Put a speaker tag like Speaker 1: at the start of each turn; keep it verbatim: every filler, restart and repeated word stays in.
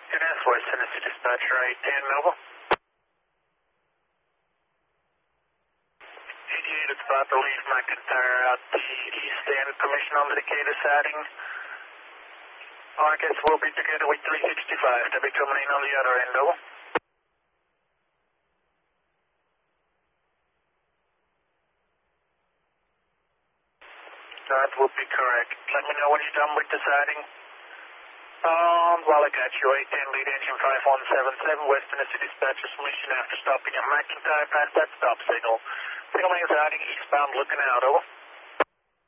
Speaker 1: Goodness, West Tennessee Dispatcher eight ten, Nova. eighty-eight, it's about to leave McIntyre out the east end. Permission on the Decatur sighting. Markets will be together with three sixty-five. They'll be coming in on the other end, Nova. That will be correct. Let me know when you're done with the sighting. Um, while I got you, eight ten, lead engine five one seven seven, West Tennessee Dispatcher's mission after stopping at McIntyre past that stop signal. Signal sighting eastbound looking out, over.